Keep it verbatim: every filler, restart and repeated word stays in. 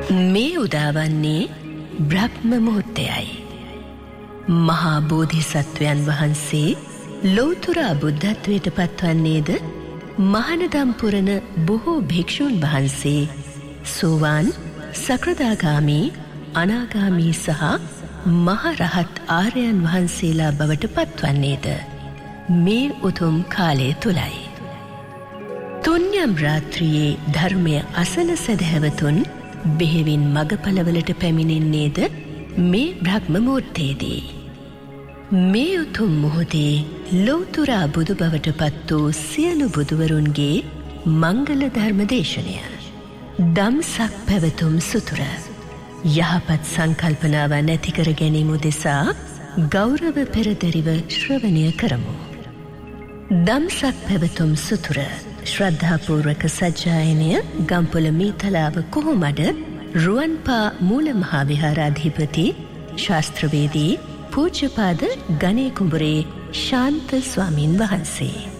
මේ උදාවන්නේ බ්‍රහ්ම මුහුර්තයයි. මහා බෝධිසත්වයන් වහන්සේ ලෞතර බුද්ධත්වයට පත්වන්නේද මහානදම් පුරන බොහෝ භික්ෂුන් වහන්සේ සෝවාන්, සකෘදාගාමී, අනාගාමී සහ මහරහත් ආර්යයන් වහන්සේලා බවට පත්වන්නේද මේ උතුම් කාලය තුලයි. තුන්යම් රාත්‍රියේ ධර්මය අසන සදහැවතුන් බෙහෙවින් මගපලවලට පැමිණෙන්නේද මේ බ්‍රහ්ම මුහුර්තයේදී. මේ උතුම් මොහොතේ ලෞතර බුදු බවට පත් වූ සියලු බුදුවරුන්ගේ මංගල ධර්ම දේශනය දම්සක් පැවතුම් සුතුර යහපත් සංකල්පනාවන් ඇති කර ගැනීම උදෙසා ගෞරව පෙරදරිව ශ්‍රවණය කරමු. දම්සක් පැවතුම් සුතුර ශ්‍රද්ධාපූර්වක සජ්ජායනය ගම්පොළ මීතලාව කොහොමඩ රුවන්පා මූල මහා විහාරාධිපති ශාස්ත්‍රවේදී පූජ්‍යපාද ගණේ කුඹුරේ ශාන්ත ස්වාමින් වහන්සේ.